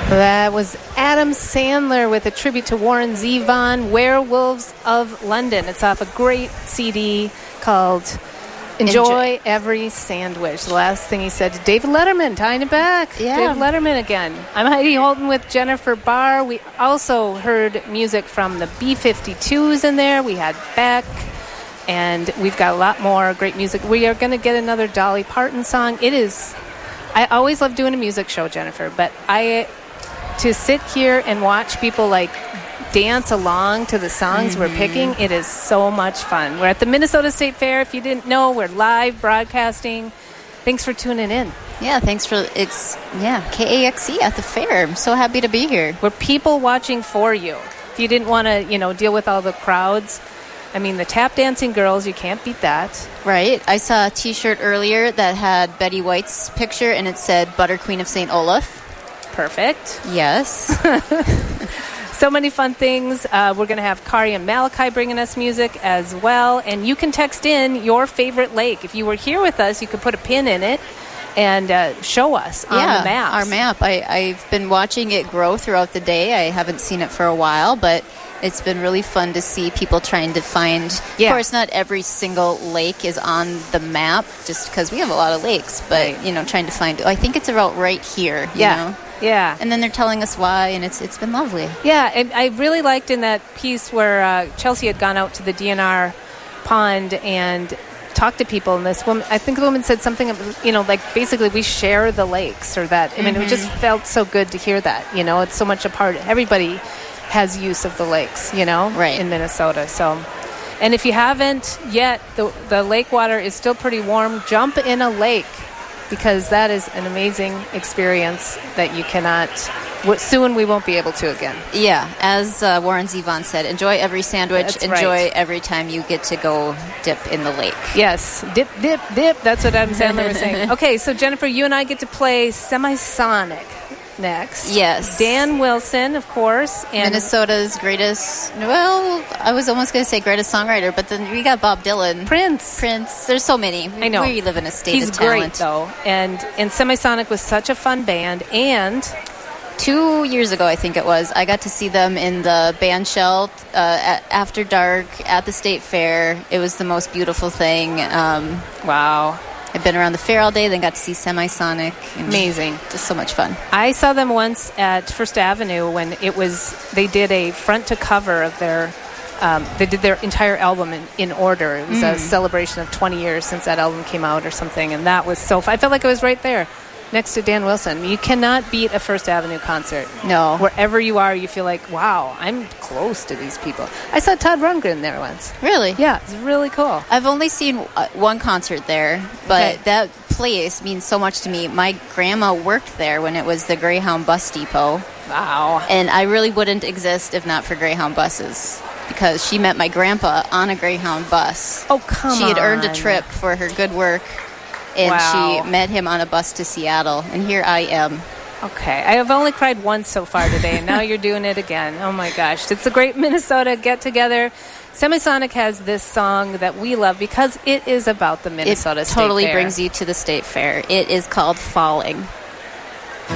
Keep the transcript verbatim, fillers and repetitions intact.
That was Adam Sandler with a tribute to Warren Zevon, Werewolves of London. It's off a great C D called Enjoy, Enjoy Every Sandwich. The last thing he said to David Letterman, tying it back. Yeah. David Letterman again. I'm Heidi Holton with Jennifer Barr. We also heard music from the B fifty-twos in there. We had Beck. And we've got a lot more great music. We are going to get another Dolly Parton song. It is... I always love doing a music show, Jennifer, but I... To sit here and watch people like dance along to the songs mm-hmm. we're picking, it is so much fun. We're at the Minnesota State Fair. If you didn't know, we're live broadcasting. Thanks for tuning in. Yeah, thanks for it's yeah K A X E at the fair. I'm so happy to be here. We're people watching for you. If you didn't want to, you know, deal with all the crowds, I mean, the tap dancing girls, you can't beat that. Right. I saw a T-shirt earlier that had Betty White's picture, and it said Butter Queen of Saint Olaf. Perfect. Yes. So many fun things. Uh, we're going to have Kari and Malachi bringing us music as well. And you can text in your favorite lake. If you were here with us, you could put a pin in it and uh, show us on yeah, the map. Our map. I, I've been watching it grow throughout the day. I haven't seen it for a while, but it's been really fun to see people trying to find... Yeah. Of course, not every single lake is on the map, just because we have a lot of lakes. But, right. you know, trying to find... I think it's about right here, you yeah. know? Yeah. And then they're telling us why, and it's it's been lovely. Yeah, and I really liked in that piece where uh, Chelsea had gone out to the D N R pond and talked to people, and this woman, I think the woman said something, you know, like basically we share the lakes, or that. I mean, mm-hmm. it just felt so good to hear that, you know, it's so much a part. Everybody has use of the lakes, you know, right. in Minnesota. So, and if you haven't yet, the the lake water is still pretty warm. Jump in a lake, because that is an amazing experience that you cannot, soon we won't be able to again. Yeah, as uh, Warren Zevon said, enjoy every sandwich, That's enjoy right. every time you get to go dip in the lake. Yes, dip, dip, dip, that's what Adam Sandler was saying. Okay, so Jennifer, you and I get to play Semisonic next. Yes. Dan Wilson, of course. And Minnesota's greatest, well, I was almost going to say greatest songwriter, but then we got Bob Dylan. Prince. Prince. There's so many. I know. We live in a state He's of talent. great, though. And, and Semisonic was such a fun band. And two years ago, I think it was, I got to see them in the band shell uh, at, after dark at the state fair. It was the most beautiful thing. Um, wow. I've been around the fair all day, then got to see Semisonic. Amazing. Just so much fun. I saw them once at First Avenue when it was, they did a front to cover of their, um, they did their entire album in, in order. It was mm. a celebration of twenty years since that album came out or something, and that was so fun. I felt like I was right there next to Dan Wilson. You cannot beat a First Avenue concert. No. Wherever you are, you feel like, wow, I'm close to these people. I saw Todd Rundgren there once. Really? Yeah, it's really cool. I've only seen uh, one concert there, but okay. that place means so much to me. My grandma worked there when it was the Greyhound bus depot. Wow. And I really wouldn't exist if not for Greyhound buses, because she met my grandpa on a Greyhound bus. Oh, come on. She had earned a trip for her good work. And wow. she met him on a bus to Seattle, and here I am. Okay. I have only cried once so far today, and now you're doing it again. Oh, my gosh. It's a great Minnesota get-together. Semisonic has this song that we love because it is about the Minnesota State Fair. It totally brings you to the State Fair. It is called Falling.